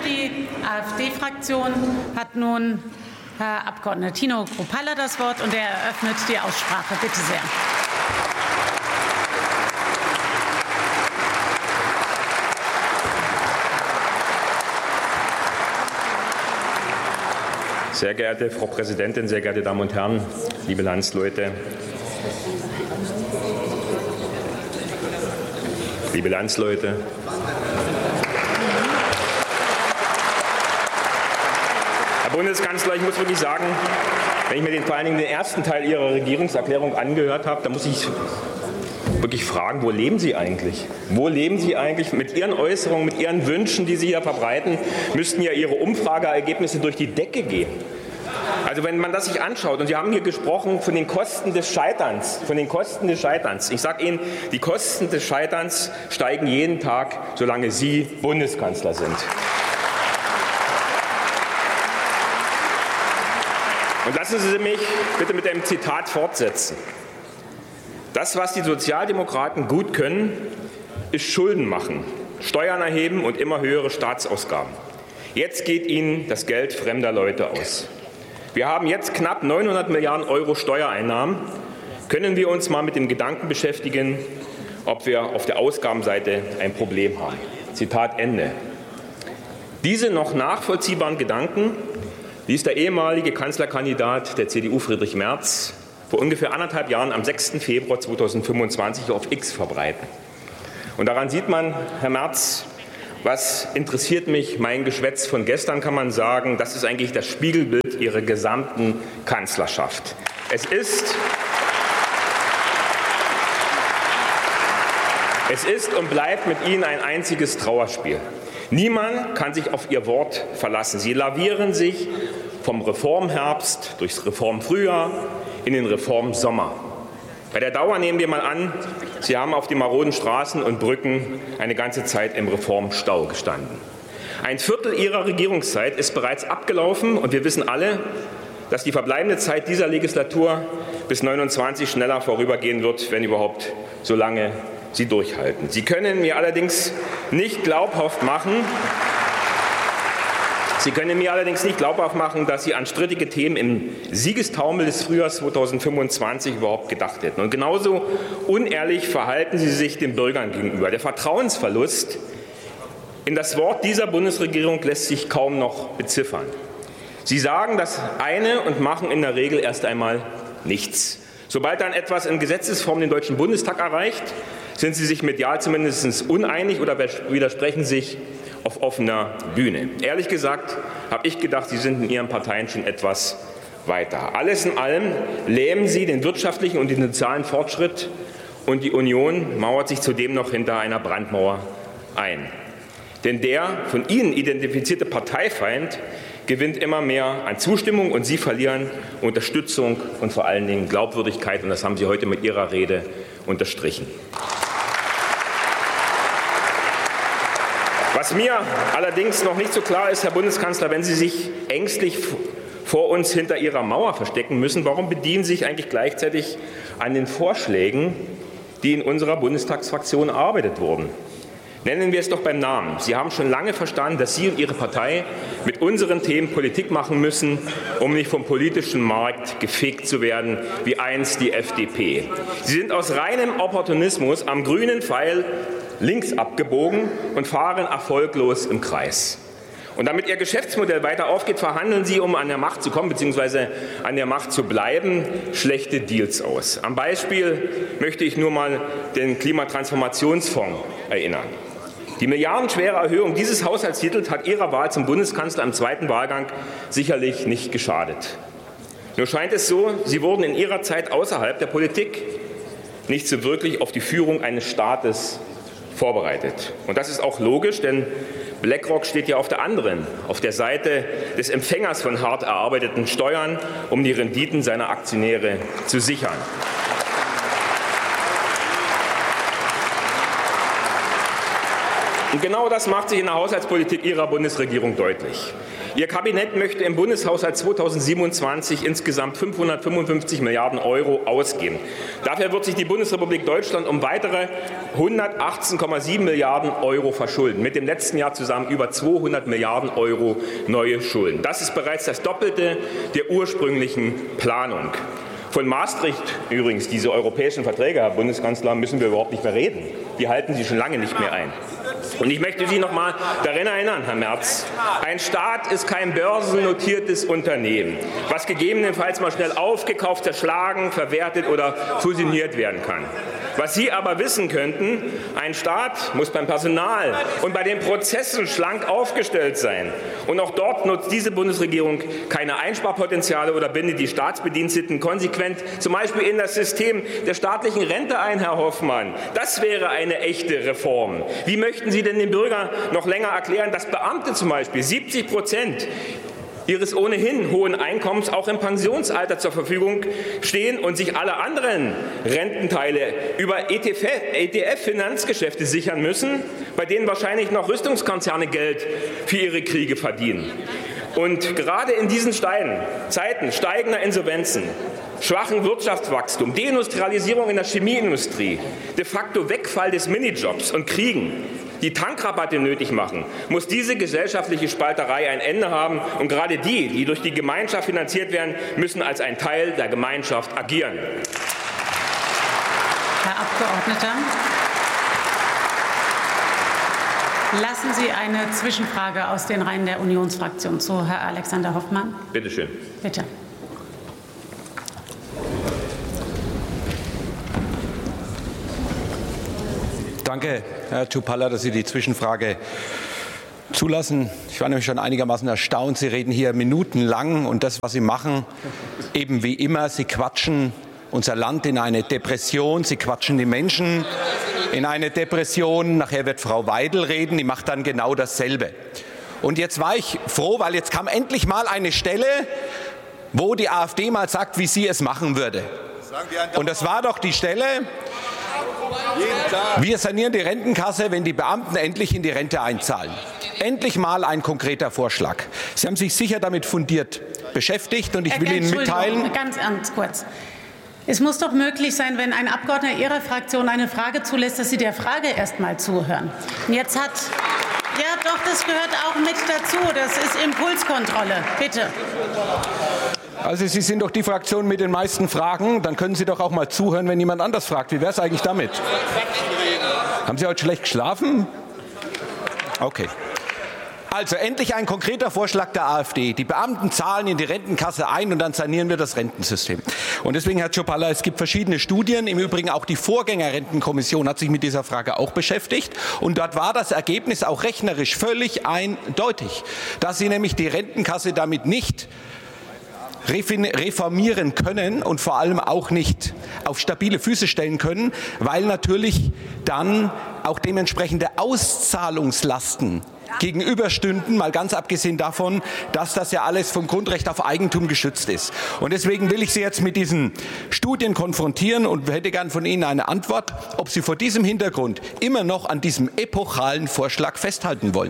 die AfD-Fraktion hat nun Herr Abgeordneter Tino Kruppalla das Wort, und er eröffnet die Aussprache. Bitte sehr. Sehr geehrte Frau Präsidentin, sehr geehrte Damen und Herren, liebe Landsleute, liebe Landsleute, Herr Bundeskanzler, ich muss wirklich sagen, wenn ich mir vor allen Dingen den ersten Teil Ihrer Regierungserklärung angehört habe, dann muss ich wirklich fragen, wo leben Sie eigentlich? Wo leben Sie eigentlich? Mit Ihren Äußerungen, mit Ihren Wünschen, die Sie hier verbreiten, müssten ja Ihre Umfrageergebnisse durch die Decke gehen. Also wenn man das sich anschaut, und Sie haben hier gesprochen von den Kosten des Scheiterns, Ich sage Ihnen, die Kosten des Scheiterns steigen jeden Tag, solange Sie Bundeskanzler sind. Und lassen Sie mich bitte mit einem Zitat fortsetzen. Das, was die Sozialdemokraten gut können, ist Schulden machen, Steuern erheben und immer höhere Staatsausgaben. Jetzt geht Ihnen das Geld fremder Leute aus. Wir haben jetzt knapp 900 Milliarden Euro Steuereinnahmen. Können wir uns mal mit dem Gedanken beschäftigen, ob wir auf der Ausgabenseite ein Problem haben? Zitat Ende. Diese noch nachvollziehbaren Gedanken ließ der ehemalige Kanzlerkandidat der CDU Friedrich Merz vor ungefähr 1,5 Jahren am 6. Februar 2025 auf X verbreiten. Und daran sieht man, Herr Merz, was interessiert mich, mein Geschwätz von gestern, kann man sagen, das ist eigentlich das Spiegelbild Ihrer gesamten Kanzlerschaft. Es ist und bleibt mit Ihnen ein einziges Trauerspiel. Niemand kann sich auf Ihr Wort verlassen. Sie lavieren sich vom Reformherbst durchs Reformfrühjahr in den Reformsommer. Bei der Dauer nehmen wir mal an, Sie haben auf den maroden Straßen und Brücken eine ganze Zeit im Reformstau gestanden. Ein Viertel Ihrer Regierungszeit ist bereits abgelaufen, und wir wissen alle, dass die verbleibende Zeit dieser Legislatur bis 29 schneller vorübergehen wird, wenn überhaupt, so lange Sie durchhalten. Sie können mir allerdings nicht glaubhaft machen, dass Sie an strittige Themen im Siegestaumel des Frühjahrs 2025 überhaupt gedacht hätten. Und genauso unehrlich verhalten Sie sich den Bürgern gegenüber. Der Vertrauensverlust in das Wort dieser Bundesregierung lässt sich kaum noch beziffern. Sie sagen das eine und machen in der Regel erst einmal nichts. Sobald dann etwas in Gesetzesform den Deutschen Bundestag erreicht, sind Sie sich medial zumindest uneinig oder widersprechen sich auf offener Bühne. Ehrlich gesagt habe ich gedacht, Sie sind in Ihren Parteien schon etwas weiter. Alles in allem lähmen Sie den wirtschaftlichen und den sozialen Fortschritt, und die Union mauert sich zudem noch hinter einer Brandmauer ein. Denn der von Ihnen identifizierte Parteifeind gewinnt immer mehr an Zustimmung, und Sie verlieren Unterstützung und vor allen Dingen Glaubwürdigkeit. Und das haben Sie heute mit Ihrer Rede unterstrichen. Was mir allerdings noch nicht so klar ist, Herr Bundeskanzler, wenn Sie sich ängstlich vor uns hinter Ihrer Mauer verstecken müssen, warum bedienen Sie sich eigentlich gleichzeitig an den Vorschlägen, die in unserer Bundestagsfraktion erarbeitet wurden? Nennen wir es doch beim Namen. Sie haben schon lange verstanden, dass Sie und Ihre Partei mit unseren Themen Politik machen müssen, um nicht vom politischen Markt gefegt zu werden, wie einst die FDP. Sie sind aus reinem Opportunismus am grünen Pfeil links abgebogen und fahren erfolglos im Kreis. Und damit Ihr Geschäftsmodell weiter aufgeht, verhandeln Sie, um an der Macht zu kommen bzw. an der Macht zu bleiben, schlechte Deals aus. Am Beispiel möchte ich nur mal den Klimatransformationsfonds erinnern. Die milliardenschwere Erhöhung dieses Haushaltstitels hat Ihrer Wahl zum Bundeskanzler im zweiten Wahlgang sicherlich nicht geschadet. Nur scheint es so, Sie wurden in Ihrer Zeit außerhalb der Politik nicht so wirklich auf die Führung eines Staates vorbereitet. Und das ist auch logisch, denn BlackRock steht ja auf der Seite des Empfängers von hart erarbeiteten Steuern, um die Renditen seiner Aktionäre zu sichern. Und genau das macht sich in der Haushaltspolitik Ihrer Bundesregierung deutlich. Ihr Kabinett möchte im Bundeshaushalt 2027 insgesamt 555 Milliarden € ausgeben. Dafür wird sich die Bundesrepublik Deutschland um weitere 118,7 Milliarden € verschulden. Mit dem letzten Jahr zusammen über 200 Milliarden € neue Schulden. Das ist bereits das Doppelte der ursprünglichen Planung. Von Maastricht übrigens, diese europäischen Verträge, Herr Bundeskanzler, müssen wir überhaupt nicht mehr reden. Die halten Sie schon lange nicht mehr ein. Und ich möchte Sie noch mal daran erinnern, Herr Merz, ein Staat ist kein börsennotiertes Unternehmen, was gegebenenfalls mal schnell aufgekauft, zerschlagen, verwertet oder fusioniert werden kann. Was Sie aber wissen könnten, ein Staat muss beim Personal und bei den Prozessen schlank aufgestellt sein. Und auch dort nutzt diese Bundesregierung keine Einsparpotenziale oder bindet die Staatsbediensteten konsequent zum Beispiel in das System der staatlichen Rente ein, Herr Hoffmann. Das wäre eine echte Reform. Wie möchten Sie denn den Bürgern noch länger erklären, dass Beamte zum Beispiel 70% ihres ohnehin hohen Einkommens auch im Pensionsalter zur Verfügung stehen und sich alle anderen Rententeile über ETF-Finanzgeschäfte sichern müssen, bei denen wahrscheinlich noch Rüstungskonzerne Geld für ihre Kriege verdienen? Und gerade in diesen Zeiten steigender Insolvenzen, schwachen Wirtschaftswachstum, Deindustrialisierung in der Chemieindustrie, de facto Wegfall des Minijobs und Kriegen, die Tankrabatte nötig machen, muss diese gesellschaftliche Spalterei ein Ende haben. Und gerade die, die durch die Gemeinschaft finanziert werden, müssen als ein Teil der Gemeinschaft agieren. Herr Abgeordneter, lassen Sie eine Zwischenfrage aus den Reihen der Unionsfraktion zu, Herr Alexander Hoffmann. Bitte schön. Bitte. Danke, Herr Czuppalla, dass Sie die Zwischenfrage zulassen. Ich war nämlich schon einigermaßen erstaunt. Sie reden hier minutenlang und das, was Sie machen, eben wie immer, Sie quatschen unser Land in eine Depression, Sie quatschen die Menschen in eine Depression. Nachher wird Frau Weidel reden, die macht dann genau dasselbe. Und jetzt war ich froh, weil jetzt kam endlich mal eine Stelle, wo die AfD mal sagt, wie sie es machen würde. Und das war doch die Stelle: Wir sanieren die Rentenkasse, wenn die Beamten endlich in die Rente einzahlen. Endlich mal ein konkreter Vorschlag. Sie haben sich sicher damit fundiert beschäftigt und ich will Ihnen mitteilen. Ganz kurz. Es muss doch möglich sein, wenn ein Abgeordneter Ihrer Fraktion eine Frage zulässt, dass Sie der Frage erst mal zuhören. Und jetzt hat. Ja, doch, das gehört auch mit dazu. Das ist Impulskontrolle. Bitte. Also Sie sind doch die Fraktion mit den meisten Fragen. Dann können Sie doch auch mal zuhören, wenn jemand anders fragt. Wie wäre es eigentlich damit? Haben Sie heute schlecht geschlafen? Okay. Also endlich ein konkreter Vorschlag der AfD. Die Beamten zahlen in die Rentenkasse ein und dann sanieren wir das Rentensystem. Und deswegen, Herr Czuppalla, es gibt verschiedene Studien. Im Übrigen auch die Vorgängerrentenkommission hat sich mit dieser Frage auch beschäftigt. Und dort war das Ergebnis auch rechnerisch völlig eindeutig, dass Sie nämlich die Rentenkasse damit nicht reformieren können und vor allem auch nicht auf stabile Füße stellen können, weil natürlich dann auch dementsprechende Auszahlungslasten gegenüberstünden, mal ganz abgesehen davon, dass das ja alles vom Grundrecht auf Eigentum geschützt ist. Und deswegen will ich Sie jetzt mit diesen Studien konfrontieren und hätte gern von Ihnen eine Antwort, ob Sie vor diesem Hintergrund immer noch an diesem epochalen Vorschlag festhalten wollen.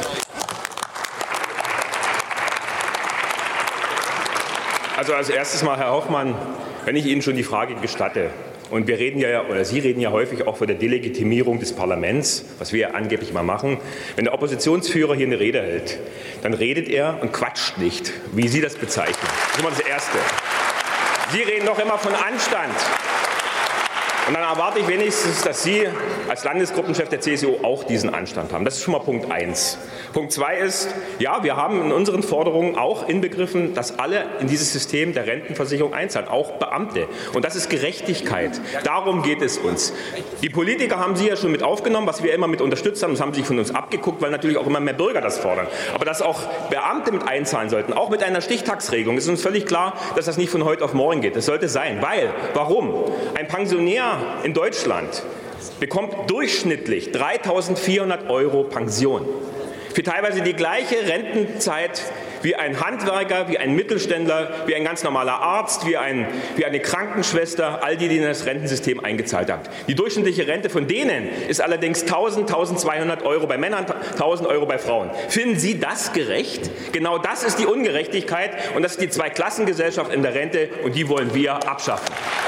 Also als erstes mal, Herr Hoffmann, wenn ich Ihnen schon die Frage gestatte, und wir reden ja, oder Sie reden ja häufig auch von der Delegitimierung des Parlaments, was wir ja angeblich mal machen. Wenn der Oppositionsführer hier eine Rede hält, dann redet er und quatscht nicht, wie Sie das bezeichnen. Das ist immer das Erste. Sie reden doch immer von Anstand. Und dann erwarte ich wenigstens, dass Sie als Landesgruppenchef der CSU auch diesen Anstand haben. Das ist schon mal Punkt 1. Punkt 2 ist, ja, wir haben in unseren Forderungen auch inbegriffen, dass alle in dieses System der Rentenversicherung einzahlen, auch Beamte. Und das ist Gerechtigkeit. Darum geht es uns. Die Politiker haben Sie ja schon mit aufgenommen, was wir immer mit unterstützt haben. Das haben Sie sich von uns abgeguckt, weil natürlich auch immer mehr Bürger das fordern. Aber dass auch Beamte mit einzahlen sollten, auch mit einer Stichtagsregelung, ist uns völlig klar, dass das nicht von heute auf morgen geht. Das sollte sein. Weil, warum? Ein Pensionär in Deutschland bekommt durchschnittlich 3.400 € Pension. Für teilweise die gleiche Rentenzeit wie ein Handwerker, wie ein Mittelständler, wie ein ganz normaler Arzt, wie eine Krankenschwester, all die in das Rentensystem eingezahlt haben. Die durchschnittliche Rente von denen ist allerdings 1.200 Euro bei Männern, 1.000 Euro bei Frauen. Finden Sie das gerecht? Genau das ist die Ungerechtigkeit und das ist die Zweiklassengesellschaft in der Rente und die wollen wir abschaffen.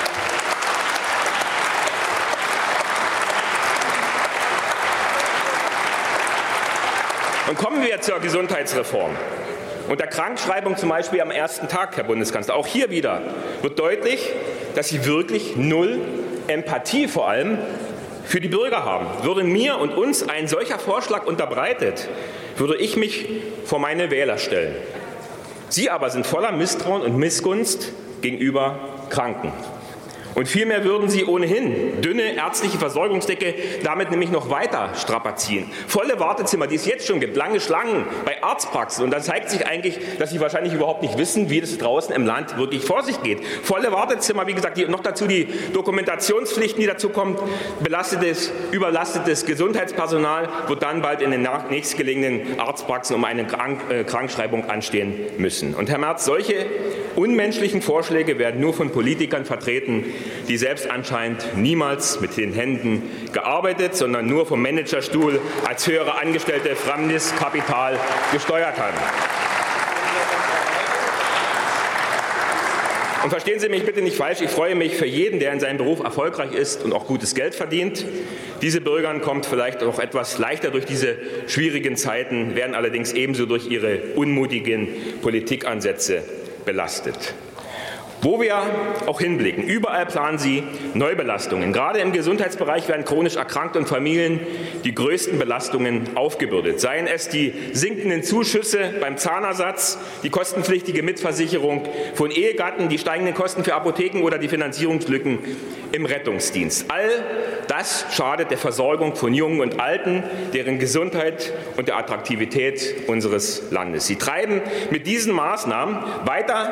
Und kommen wir zur Gesundheitsreform. Unter Krankschreibung zum Beispiel am ersten Tag, Herr Bundeskanzler, auch hier wieder wird deutlich, dass Sie wirklich null Empathie vor allem für die Bürger haben. Würde mir und uns ein solcher Vorschlag unterbreitet, würde ich mich vor meine Wähler stellen. Sie aber sind voller Misstrauen und Missgunst gegenüber Kranken. Und vielmehr würden Sie ohnehin dünne ärztliche Versorgungsdecke damit nämlich noch weiter strapazieren. Volle Wartezimmer, die es jetzt schon gibt, lange Schlangen bei Arztpraxen. Und dann zeigt sich eigentlich, dass Sie wahrscheinlich überhaupt nicht wissen, wie das draußen im Land wirklich vor sich geht. Volle Wartezimmer, wie gesagt, noch dazu die Dokumentationspflichten, die dazu kommen. Überlastetes Gesundheitspersonal wird dann bald in den nächstgelegenen Arztpraxen um eine Krankschreibung anstehen müssen. Und Herr Merz, solche unmenschlichen Vorschläge werden nur von Politikern vertreten, die selbst anscheinend niemals mit den Händen gearbeitet, sondern nur vom Managerstuhl als höhere Angestellte fremdes Kapital gesteuert haben. Und verstehen Sie mich bitte nicht falsch, ich freue mich für jeden, der in seinem Beruf erfolgreich ist und auch gutes Geld verdient. Diese Bürgern kommt vielleicht auch etwas leichter durch diese schwierigen Zeiten, werden allerdings ebenso durch ihre unmutigen Politikansätze belastet. Wo wir auch hinblicken, überall planen Sie Neubelastungen. Gerade im Gesundheitsbereich werden chronisch Erkrankte und Familien die größten Belastungen aufgebürdet. Seien es die sinkenden Zuschüsse beim Zahnersatz, die kostenpflichtige Mitversicherung von Ehegatten, die steigenden Kosten für Apotheken oder die Finanzierungslücken im Rettungsdienst. All das schadet der Versorgung von Jungen und Alten, deren Gesundheit und der Attraktivität unseres Landes. Sie treiben mit diesen Maßnahmen weiter